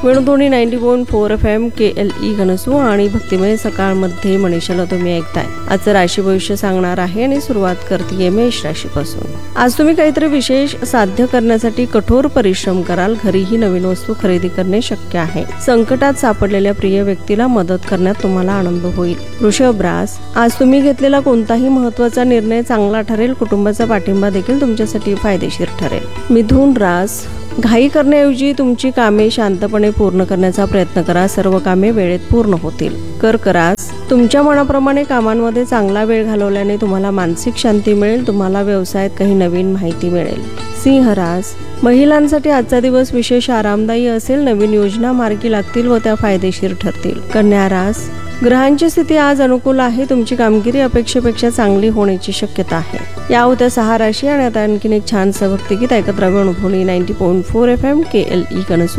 Venudhwani 90.4 FM KLE गणसू आणि भक्तिमय सकाळमध्ये मनीषाला तुम्ही ऐकताय. आजचं राशी भविष्य सांगणार आहे आणि सुरुवात करते मेष राशीपासून. आज तुम्ही काहीतरी विशेष साध्य करण्यासाठी कठोर परिश्रम कराल. घरीही नवीन वस्तू खरेदी करणे शक्य आहे. संकटात सापडलेल्या प्रिय व्यक्तीला मदत करण्यात तुम्हाला आनंद होईल. वृषभ रास, आज तुम्ही घेतलेला कोणताही महत्त्वाचा निर्णय चांगला ठरेल. कुटुंबाचा पाठिंबा देखील तुमच्यासाठी फायदेशीर ठरेल. मिथुन रास, घाई करण्याऐवजी तुमची कामे शांतपणे पूर्ण करण्याचा प्रयत्न करा. सर्व कामे वेळेत पूर्ण होतील. कर्क रास, तुमच्या मनाप्रमाणे कामांमध्ये चांगला वेळ घालवल्याने तुम्हाला मानसिक शांती मिळेल. तुम्हाला व्यवसायात काही नवीन माहिती मिळेल. सिंह रास, महिलांसाठी आजचा दिवस विशेष आरामदायी असेल. नवीन योजना मार्गी लागतील व त्या फायदेशीर ठरतील. कन्या रास, ग्रहांची स्थिती आज अनुकूल आहे. तुमची कामगिरी अपेक्षेपेक्षा चांगली होण्याची शक्यता आहे. या होत्या 6 राशी आणि आता आणखीन एक छान भक्तिगीत ऐकत राहा. Venudhwani 90.4 FM KLE गणसू.